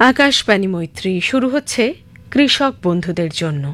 আকাশবাণী মৈত্রী শুরু হচ্ছে কৃষক বন্ধুদের জন্য।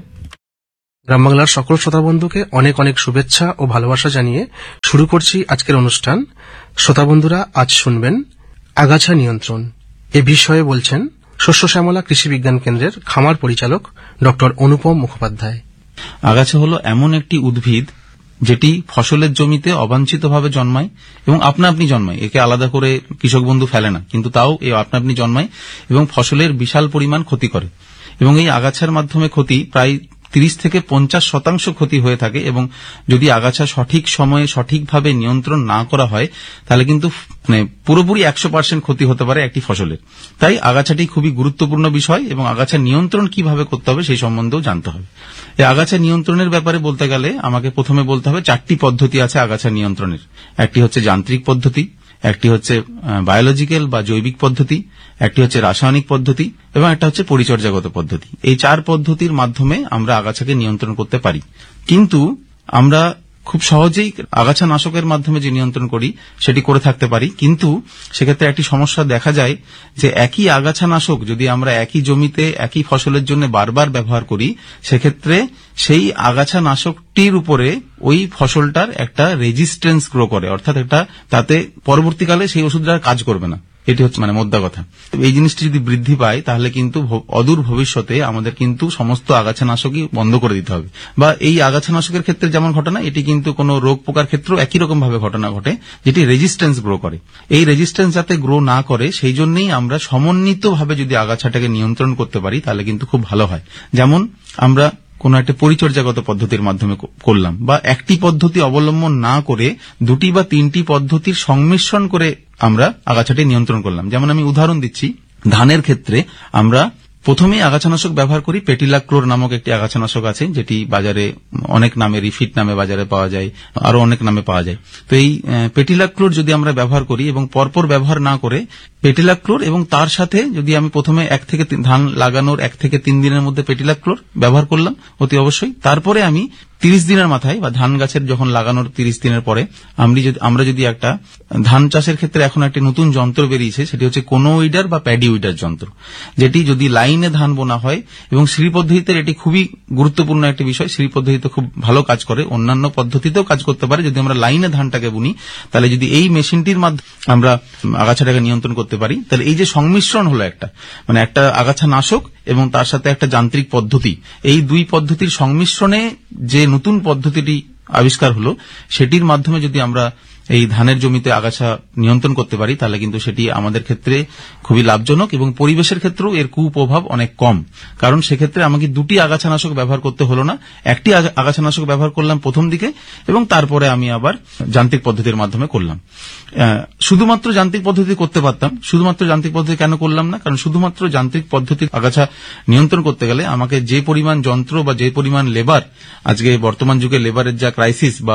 গ্রাম বাংলার সকল শ্রোতা বন্ধুকে অনেক অনেক শুভেচ্ছা ও ভালোবাসা জানিয়ে শুরু করছি আজকের অনুষ্ঠান। শ্রোতা বন্ধুরা, আজ শুনবেন আগাছা নিয়ন্ত্রণ। এ বিষয়ে বলছেন শস্য শ্যামলা কৃষি বিজ্ঞান কেন্দ্রের খামার পরিচালক ডক্টর অনুপম মুখোপাধ্যায়। আগাছা হলো এমন একটি উদ্ভিদ যেটি ফসলের জমিতে অবাঞ্ছিতভাবে জন্মায় এবং আপনা আপনি জন্মায়। একে আলাদা করে কৃষক বন্ধু ফেলে না, কিন্তু তাও এ আপনা আপনি জন্মায় এবং ফসলের বিশাল পরিমাণ ক্ষতি করে। এবং এই আগাছার মাধ্যমে ক্ষতি প্রায় 30 থেকে 50% ক্ষতি হয়ে থাকে। এবং যদি আগাছা সঠিক সময়ে সঠিকভাবে নিয়ন্ত্রণ না করা হয় তাহলে কিন্তু পুরোপুরি 100% ক্ষতি হতে পারে একটি ফসলের। তাই আগাছাটি খুবই গুরুত্বপূর্ণ বিষয় এবং আগাছা নিয়ন্ত্রণ কিভাবে করতে হবে সেই সম্বন্ধেও জানতে হবে। এই আগাছা নিয়ন্ত্রণের ব্যাপারে বলতে গেলে আমাকে প্রথমে বলতে হবে 4টি পদ্ধতি আছে আগাছা নিয়ন্ত্রণের। একটি হচ্ছে যান্ত্রিক পদ্ধতি, একটি হচ্ছে বায়োলজিক্যাল বা জৈবিক পদ্ধতি, একটি হচ্ছে রাসায়নিক পদ্ধতি এবং একটা হচ্ছে পরিচর্যাগত পদ্ধতি। এই 4 পদ্ধতির মাধ্যমে আমরা আগাছাকে নিয়ন্ত্রণ করতে পারি। কিন্তু আমরা খুব সহজেই আগাছা নাশকের মাধ্যমে যে নিয়ন্ত্রণ করি সেটি করে থাকতে পারি, কিন্তু সেক্ষেত্রে একটি সমস্যা দেখা যায় যে একই আগাছা নাশক যদি আমরা একই জমিতে একই ফসলের জন্য বারবার ব্যবহার করি, সেক্ষেত্রে সেই আগাছা নাশকটির উপরে ওই ফসলটার একটা রেজিস্ট্যান্স গ্রো করে, অর্থাৎ একটা তাতে পরবর্তীকালে সেই ওষুধটা কাজ করবে না। এটি হচ্ছে মোদ্দা কথা। এই জিনিসটি যদি বৃদ্ধি পায় তাহলে কিন্তু অদূর ভবিষ্যতে আমাদের কিন্তু সমস্ত আগাছানাশকই বন্ধ করে দিতে হবে। বা এই আগাছানাশকের ক্ষেত্রে যেমন ঘটনা, এটি কিন্তু কোনো রোগ পোকার ক্ষেত্রেও একই রকম ভাবে ঘটনা ঘটে, যেটি রেজিস্ট্যান্স গ্রো করে। এই রেজিস্ট্যান্স যাতে গ্রো না করে সেই জন্যই আমরা সমন্বিতভাবে যদি আগাছাটাকে নিয়ন্ত্রণ করতে পারি তাহলে কিন্তু খুব ভালো হয়। যেমন আমরা কোন একটা পরিচর্যাগত পদ্ধতির মাধ্যমে করলাম, বা একটি পদ্ধতি অবলম্বন না করে 2টি বা 3টি পদ্ধতির সংমিশ্রণ করে আমরা আগাছাটি নিয়ন্ত্রণ করলাম। যেমন আমি উদাহরণ দিচ্ছি, ধানের ক্ষেত্রে আমরা প্রথমেই আগাছানাশক ব্যবহার করি। পেটিলাক্লোর নামক একটি আগাছানাশক আছে, যেটি বাজারে অনেক নামে, রিফিট নামে বাজারে পাওয়া যায়, আরো অনেক নামে পাওয়া যায়। তো এই পেটিলাক্লোর যদি আমরা ব্যবহার করি এবং পরপর ব্যবহার না করে পেটিলাক্লোর এবং তার সাথে যদি আমি প্রথমে ধান লাগানোর 1 থেকে 3 দিনের মধ্যে পেটিলাক্লোর ব্যবহার করলাম অতি অবশ্যই, তারপরে আমি 30 দিনের মাথায় বা ধান গাছের যখন লাগানোর 30 দিনের পরে আমরা যদি একটা ধান চাষের ক্ষেত্রে এখন একটা নতুন যন্ত্র বেরিয়েছে, সেটি হচ্ছে কোনো উইডার বা প্যাডি উইডার যন্ত্র, যেটি যদি লাইনে ধান বোনা হয় এবং শ্রী পদ্ধতিতে এটি খুবই গুরুত্বপূর্ণ একটি বিষয়। শ্রী পদ্ধতিতে খুব ভালো কাজ করে, অন্যান্য পদ্ধতিতেও কাজ করতে পারে। যদি আমরা লাইনে ধানটাকে বুনি তাহলে যদি এই মেশিনটির মাধ্যমে আমরা আগাছাটাকে নিয়ন্ত্রণ করতে পারি, তাহলে এই যে সংমিশ্রণ হলো একটা আগাছা নাশক এবং তার সাথে একটা যান্ত্রিক পদ্ধতি, এই 2 পদ্ধতির সংমিশ্রণে যে নতুন পদ্ধতিটি আবিষ্কার হলো সেটির মাধ্যমে যদি আমরা এই ধানের জমিতে আগাছা নিয়ন্ত্রণ করতে পারি তাহলে কিন্তু সেটি আমাদের ক্ষেত্রে খুবই লাভজনক এবং পরিবেশের ক্ষেত্রেও এর কুপ্রভাব অনেক কম। কারণ সেক্ষেত্রে আমাকে 2টি আগাছানাশক ব্যবহার করতে হলো না, একটি আগাছানাশক ব্যবহার করলাম প্রথম দিকে এবং তারপরে আমি আবার যান্ত্রিক পদ্ধতির মাধ্যমে করলাম। শুধুমাত্র যান্ত্রিক পদ্ধতি করতে পারতাম, শুধুমাত্র যান্ত্রিক পদ্ধতি কেন করলাম না? কারণ শুধুমাত্র যান্ত্রিক পদ্ধতি আগাছা নিয়ন্ত্রণ করতে গেলে আমাকে যে পরিমাণ যন্ত্র বা যে পরিমাণ লেবার, আজকে বর্তমান যুগে লেবারের যা ক্রাইসিস বা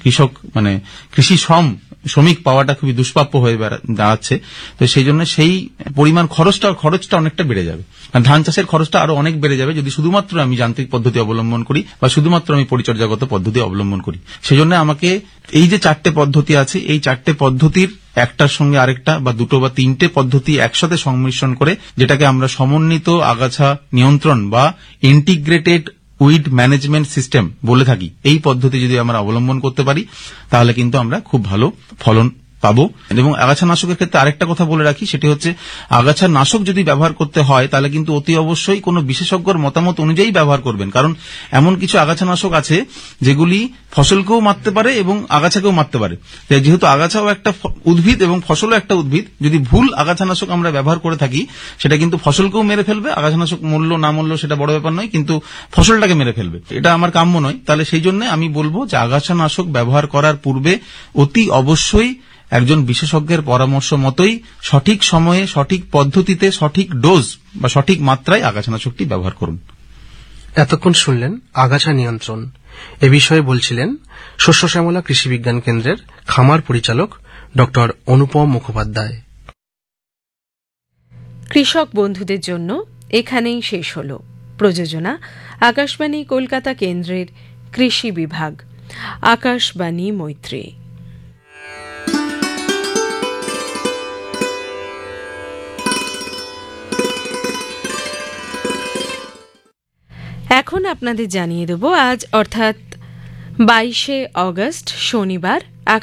কৃষি শ্রমিক পাওয়াটা খুবই দুষ্প্রাপ্য হয়ে দাঁড়াচ্ছে, তো সেই জন্য সেই পরিমাণ খরচটা অনেকটা বেড়ে যাবে। ধান চাষের খরচটা আরো অনেক বেড়ে যাবে যদি শুধুমাত্র আমি যান্ত্রিক পদ্ধতি অবলম্বন করি বা শুধুমাত্র আমি পরিচর্যাগত পদ্ধতি অবলম্বন করি। সেই জন্য আমাকে এই যে 4টে পদ্ধতি আছে, এই 4টে পদ্ধতির একটার সঙ্গে আরেকটা বা 2টো বা 3টে পদ্ধতি একসাথে সংমিশ্রণ করে, যেটাকে আমরা সমন্বিত আগাছা নিয়ন্ত্রণ বা ইন্টিগ্রেটেড উইড ম্যানেজমেন্ট সিস্টেম বলে থাকি, এই পদ্ধতি যদি আমরা অবলম্বন করতে পারি তাহলে কিন্তু আমরা খুব ভালো ফলন পাবো। এবং আগাছানাশকের ক্ষেত্রে আরেকটা কথা বলে রাখি, সেটি হচ্ছে আগাছানাশক যদি ব্যবহার করতে হয় তাহলে কিন্তু অতি অবশ্যই কোনো বিশেষজ্ঞর মতামত অনুযায়ী ব্যবহার করবেন। কারণ এমন কিছু আগাছানাশক আছে যেগুলি ফসলকেও মারতে পারে এবং আগাছাকেও মারতে পারে। যেহেতু আগাছাও একটা উদ্ভিদ এবং ফসলও একটা উদ্ভিদ, যদি ভুল আগাছানাশক আমরা ব্যবহার করে থাকি সেটা কিন্তু ফসলকেও মেরে ফেলবে। আগাছানাশক মূল্য না মূল্য সেটা বড় ব্যাপার নয়, কিন্তু ফসলটাকে মেরে ফেলবে, এটা আমার কাম্য নয়। তাহলে সেই জন্য আমি বলবো যে আগাছানাশক ব্যবহার করার পূর্বে অতি অবশ্যই একজন বিশেষজ্ঞের পরামর্শ মতোই সঠিক সময়ে সঠিক পদ্ধতিতে সঠিক ডোজ বা সঠিক মাত্রায় আগাছানাশকটি ব্যবহার করুন। এতক্ষণ শুনলেন আগাছা নিয়ন্ত্রণ। এ বিষয়ে বলছিলেন শস্য শ্যামলা কৃষি বিজ্ঞান কেন্দ্রের খামার পরিচালক ডক্টর অনুপম মুখোপাধ্যায়। কৃষক বন্ধুদের জন্য এখানেই শেষ হল প্রযোজনা আকাশবাণী কলকাতা কেন্দ্রের কৃষি বিভাগ। আকাশবাণী মৈত্রী। এখন আপনাদের জানিয়ে দেব আজ অর্থাৎ 22শে অগস্ট শনিবার